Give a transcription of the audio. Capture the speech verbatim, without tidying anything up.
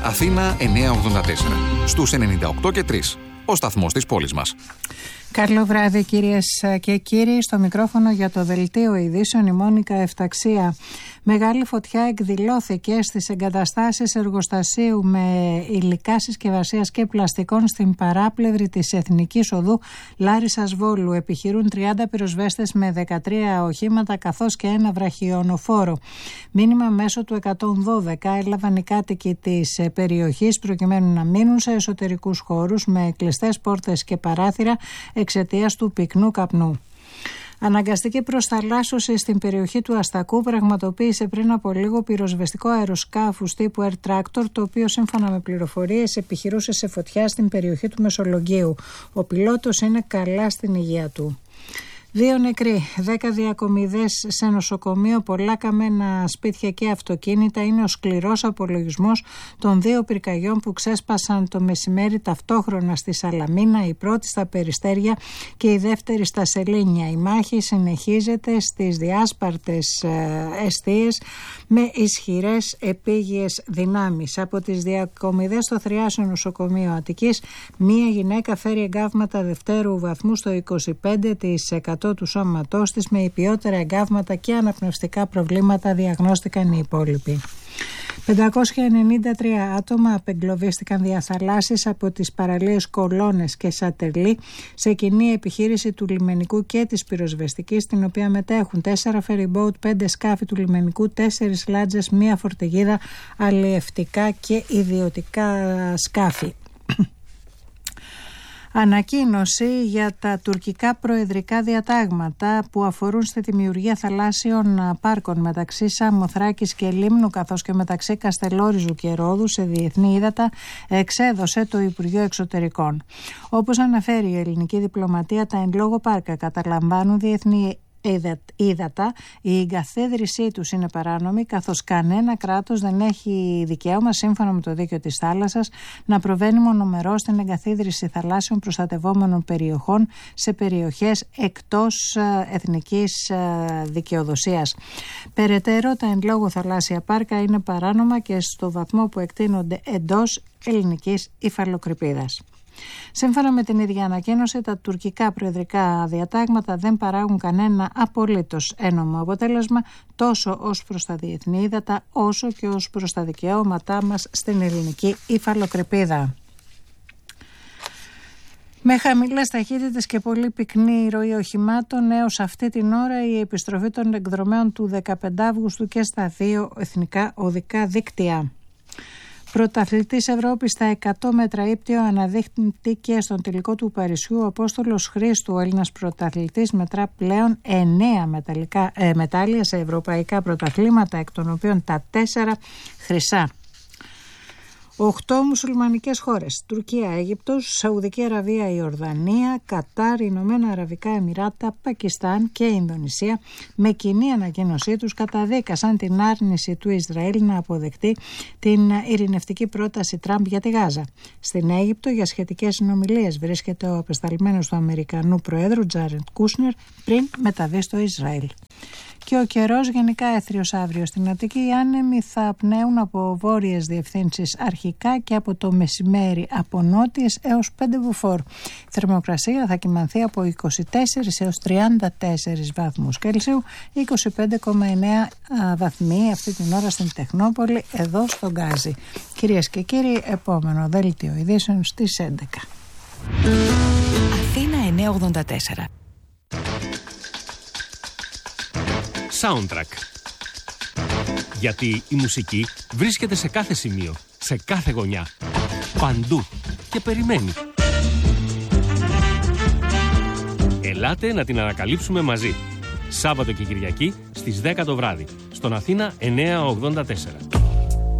Αθήνα εννιακόσια ογδόντα τέσσερα. Στους ενενήντα οκτώ και τρία. Ο σταθμός της πόλης μας. Καλό βράδυ κυρίες και κύριοι. Στο μικρόφωνο για το Δελτίο Ειδήσεων η Μόνικα Εφταξία. Μεγάλη φωτιά εκδηλώθηκε στις εγκαταστάσεις εργοστασίου με υλικά συσκευασίας και πλαστικών στην παράπλευρη της Εθνικής Οδού Λάρισσας Βόλου. Επιχειρούν τριάντα πυροσβέστες με δεκατρία οχήματα καθώς και ένα βραχιονοφόρο. Μήνυμα μέσω του εκατόν δώδεκα έλαβαν οι κάτοικοι της περιοχής προκειμένου να μείνουν σε εσωτερικούς χώρους με κλειστές πόρτες και παράθυρα εξαιτίας του πυκνού καπνού. Αναγκαστική προσταλάσσωση στην περιοχή του Αστακού πραγματοποίησε πριν από λίγο πυροσβεστικό αεροσκάφους τύπου Air Tractor, το οποίο σύμφωνα με πληροφορίες επιχειρούσε σε φωτιά στην περιοχή του Μεσολογγίου. Ο πιλότος είναι καλά στην υγεία του. Δύο νεκροί, δέκα διακομιδές σε νοσοκομείο, πολλά καμένα σπίτια και αυτοκίνητα είναι ο σκληρός απολογισμός των δύο πυρκαγιών που ξέσπασαν το μεσημέρι ταυτόχρονα στη Σαλαμίνα, η πρώτη στα Περιστέρια και η δεύτερη στα Σελήνια. Η μάχη συνεχίζεται στις διάσπαρτες εστίες με ισχυρές επίγειες δυνάμεις. Από τις διακομιδές στο Θριάσιο Νοσοκομείο Αττικής, μία γυναίκα φέρει εγκάβματα δευτέρου βαθμού στο είκοσι πέντε τοις εκατό του σώματός της, με υπιότερα εγκάβματα και αναπνευστικά προβλήματα διαγνώστηκαν οι υπόλοιποι. πεντακόσια ενενήντα τρία άτομα απεγκλωβίστηκαν διαθαλάσσης από τις παραλίες Κολώνες και Σατελή σε κοινή επιχείρηση του λιμενικού και της πυροσβεστικής, στην οποία μετέχουν τέσσερα φεριμπότ, πέντε σκάφη του λιμενικού, τέσσερις λάτζες, μία φορτηγίδα, αλλιευτικά και ιδιωτικά σκάφη. Ανακοίνωση για τα τουρκικά προεδρικά διατάγματα που αφορούν στη δημιουργία θαλάσσιων πάρκων μεταξύ Σαμοθράκης και Λίμνου καθώς και μεταξύ Καστελόριζου και Ρόδου σε διεθνή ύδατα εξέδωσε το Υπουργείο Εξωτερικών. Όπως αναφέρει η ελληνική διπλωματία, τα εν λόγω πάρκα καταλαμβάνουν διεθνή ύδατα, η εγκαθίδρυσή τους είναι παράνομη, καθώς κανένα κράτος δεν έχει δικαίωμα, σύμφωνα με το δίκαιο της θάλασσας, να προβαίνει μονομερώς στην εγκαθίδρυση θαλάσσιων προστατευόμενων περιοχών σε περιοχές εκτός εθνικής δικαιοδοσίας. Περαιτέρω, τα εν λόγω θαλάσσια πάρκα είναι παράνομα και στο βαθμό που εκτείνονται εντός ελληνικής υφαλοκρηπίδας. Σύμφωνα με την ίδια ανακοίνωση, τα τουρκικά προεδρικά διατάγματα δεν παράγουν κανένα απολύτως ένομο αποτέλεσμα τόσο ως προς τα διεθνή ύδατα όσο και ως προς τα δικαιώματά μας στην ελληνική υφαλοκρηπίδα. Με χαμηλές ταχύτητες και πολύ πυκνή ροή οχημάτων, έως αυτή την ώρα η επιστροφή των εκδρομέων του δεκαπέντε Αυγούστου και στα δύο εθνικά οδικά δίκτυα. Πρωταθλητής Ευρώπης στα εκατό μέτρα ύπτιο αναδείχθηκε στον τελικό του Παρισιού. Ο Απόστολος Χρήστου, ο Έλληνας πρωταθλητής, μετρά πλέον εννέα μεταλλικά, ε, μετάλλια σε ευρωπαϊκά πρωταθλήματα, εκ των οποίων τα τέσσερα χρυσά. Οχτώ μουσουλμανικές χώρες, Τουρκία, Αίγυπτος, Σαουδική Αραβία, Ιορδανία, Κατάρ, Ηνωμένα Αραβικά Εμιράτα, Πακιστάν και Ινδονησία, με κοινή ανακοίνωσή τους καταδίκασαν την άρνηση του Ισραήλ να αποδεχτεί την ειρηνευτική πρόταση Τραμπ για τη Γάζα. Στην Αίγυπτο για σχετικές συνομιλίες βρίσκεται ο απεσταλμένος του Αμερικανού Προέδρου Τζάρετ Κούσνερ πριν μεταβεί στο Ισραήλ. Και ο καιρός γενικά έθριος αύριο στην Αττική. Οι άνεμοι θα πνέουν από βόρειες διευθύνσεις αρχικά και από το μεσημέρι από νότιες έως πέντε μποφόρ. Η θερμοκρασία θα κυμανθεί από είκοσι τέσσερα έως τριάντα τέσσερα βαθμούς Κέλσιου, είκοσι πέντε κόμμα εννέα βαθμοί αυτή την ώρα στην Τεχνόπολη, εδώ στο Γκάζι. Κυρίες και κύριοι, επόμενο δελτίο ειδήσεων στις έντεκα. Αθήνα εννιακόσια ογδόντα τέσσερα. Soundtrack. Γιατί η μουσική βρίσκεται σε κάθε σημείο, σε κάθε γωνιά, παντού και περιμένει. Ελάτε να την ανακαλύψουμε μαζί. Σάββατο και Κυριακή στις δέκα το βράδυ, στον Αθήνα εννιακόσια ογδόντα τέσσερα.